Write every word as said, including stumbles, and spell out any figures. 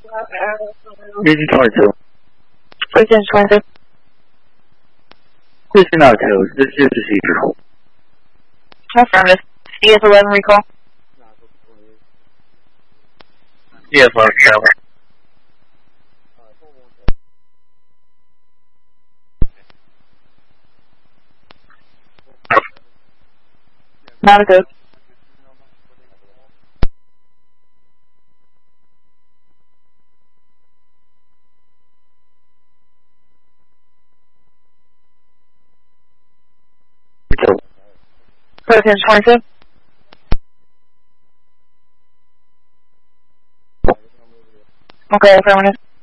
Region twenty-two. Region twenty-two. Houston out two. This is procedure. Affirmative. C S eleven recall. C S eleven travel. Not a good. Region twenty-two. Okay, affirmative.